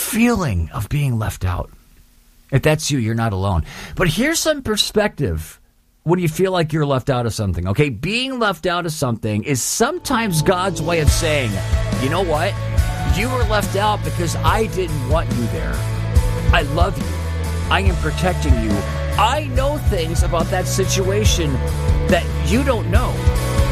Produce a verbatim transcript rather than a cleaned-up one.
feeling of being left out. If that's you, you're not alone. But here's some perspective when you feel like you're left out of something, okay? Being left out of something is sometimes God's way of saying, you know what? You were left out because I didn't want you there. I love you. I am protecting you. I know things about that situation that you don't know.